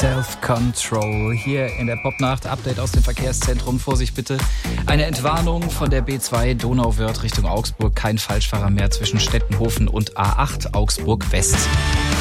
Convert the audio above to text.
Self-Control. Hier in der Popnacht, Update aus dem Verkehrszentrum. Vorsicht bitte. Eine Entwarnung von der B2 Donauwörth Richtung Augsburg. Kein Falschfahrer mehr zwischen Stettenhofen und A8 Augsburg West.